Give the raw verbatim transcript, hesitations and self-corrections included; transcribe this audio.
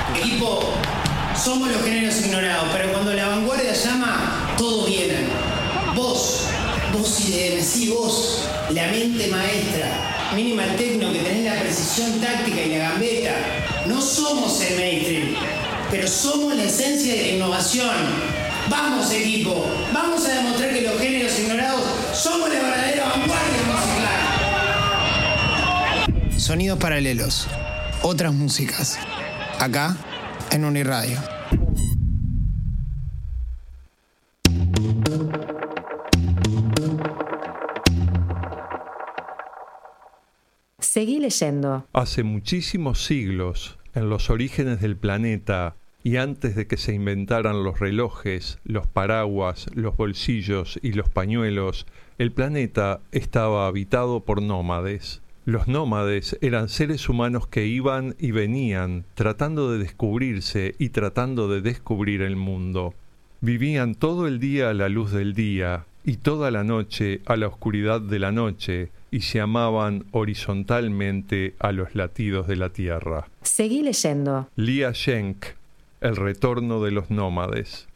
Equipo, somos los géneros ignorados, pero cuando la vanguardia llama, todos vienen. Vos, vos I D M, sí, vos, la mente maestra, Minimal Techno, que tenés la precisión táctica y la gambeta. No somos el mainstream, pero somos la esencia de la innovación. Vamos, equipo, vamos a demostrar que los géneros ignorados somos la verdadera vanguardia musical. Sonidos paralelos, otras músicas, acá en Uniradio. Seguí leyendo. Hace muchísimos siglos, en los orígenes del planeta y antes de que se inventaran los relojes, los paraguas, los bolsillos y los pañuelos, el planeta estaba habitado por nómades. Los nómades eran seres humanos que iban y venían, tratando de descubrirse y tratando de descubrir el mundo. Vivían todo el día a la luz del día y toda la noche a la oscuridad de la noche, y se amaban horizontalmente a los latidos de la tierra. Seguí leyendo. Lia Schenk, El retorno de los nómades.